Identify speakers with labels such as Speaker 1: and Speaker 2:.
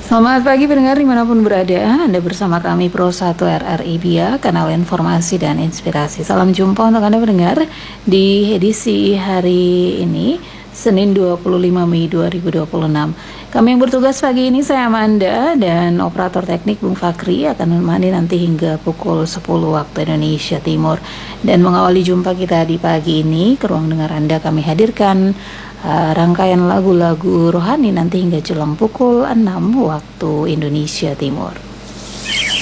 Speaker 1: Selamat pagi pendengar dimanapun berada, Anda bersama kami Pro 1 RRI BIA, kanal informasi dan inspirasi. Salam jumpa untuk Anda pendengar di edisi hari ini, Senin 25 Mei 2026. Kami yang bertugas pagi ini, saya Amanda dan operator teknik Bung Fakri akan menemani nanti hingga pukul 10 waktu Indonesia Timur. Dan mengawali jumpa kita di pagi ini, ke ruang dengar Anda kami hadirkan rangkaian lagu-lagu rohani nanti hingga jelang pukul 6 waktu Indonesia Timur.